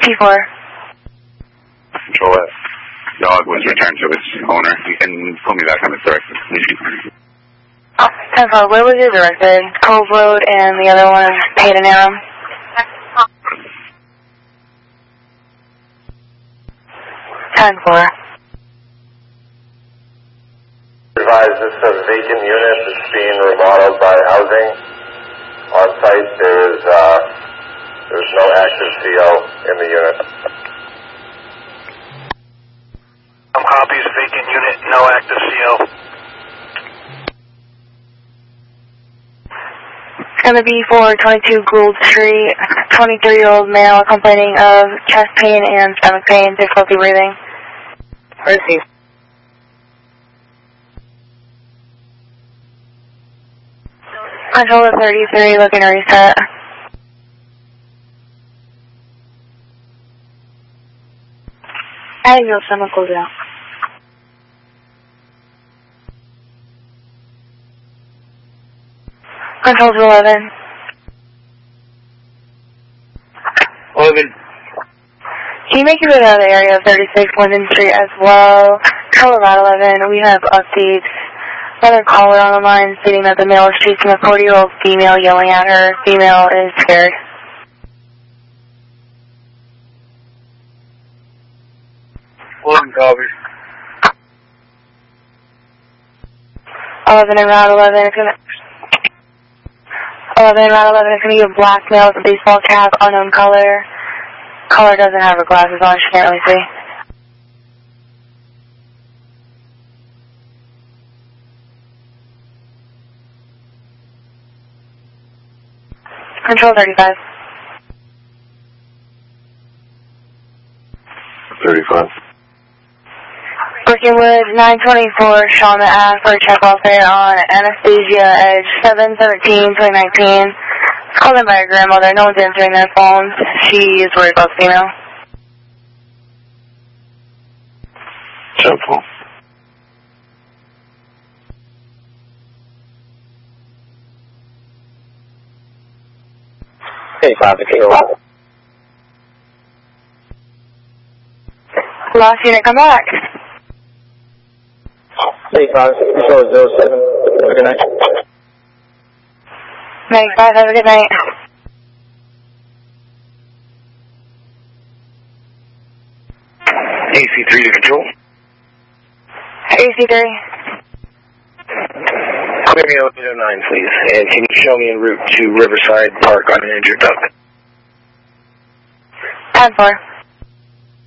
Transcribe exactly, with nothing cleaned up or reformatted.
P four. Control F. Dog was returned to its owner. You can pull me back on the direction. ten four, where was you directed? Cove Road and the other one is Hayden Arrow. ten four. Advise this is a vacant unit that's being remodeled by housing. On site there is uh, there's no active C O in the unit. Some copies, vacant unit, no active C O. It's going to be for twenty-two Gould Street, twenty-three-year-old male complaining of chest pain and stomach pain, difficulty breathing. Receive. Controller thirty-three, looking to reset. Adding your stomach goes out. Controls eleven. eleven. Can you make it out of the area of thirty-six Linden Street as well? Colorado eleven, we have updates. Another caller on the line stating that the male is chasing a forty-year-old female yelling at her. Female is scared. eleven copies. eleven and route eleven is going to... eleven and route eleven is going to be a black male with a baseball cap, unknown color. Color doesn't have her glasses on, she can't really see. Control thirty-five. thirty-five. Working with nine twenty-four Shauna Ave for a check welfare on Anastasia Edge, seven seventeen twenty nineteen. It's called in by her grandmother. No one's answering their phones. She is worried about the female. Simple. Hey, Father, can you roll? Lost unit, come back. Hey, Father, control zero seven. Have a good night. ninety-five, have a good night. A C three to control. A C three. Clear me out to nine, please. And can you show me en route to Riverside Park on an injured duck? ten four.